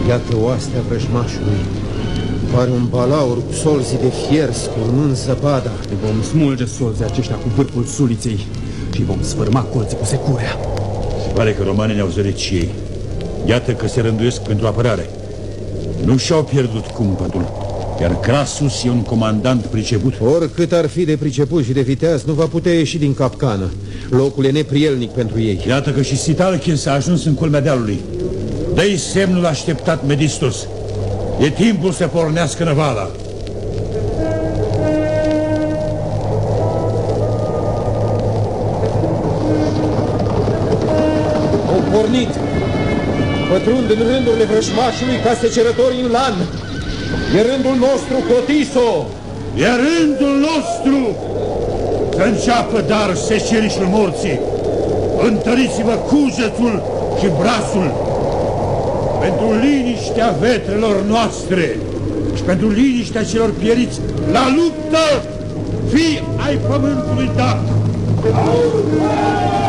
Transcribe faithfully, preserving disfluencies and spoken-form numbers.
Iată oastea vrăjmașului. Pare un balaur cu solzi de fier scurmând zăpada. Vom smulge solzii aceștia cu vârful suliței și vom sfârma colții cu securea. Se pare că romanii ne-au zărit și ei. Iată că se rânduiesc pentru apărare. Nu și-au pierdut cumpătul, iar Crasus e un comandant priceput. Oricât ar fi de priceput și de viteaz, nu va putea ieși din capcană. Locul e neprielnic pentru ei. Iată că și Sitalchen s-a ajuns în culmea dealului. Dă-i semnul așteptat, Medistus. E timpul să pornească năvala. Au pornit. Pătrund în rândurile vrăjmașului ca secerători în lan. E rândul nostru, Cotiso. E rândul nostru. Să înceapă dar secerișul morții. Întăriți-vă cugetul și brațul pentru liniștea vetrelor noastre și pentru liniștea celor pieriți la luptă, fii ai pământului dat.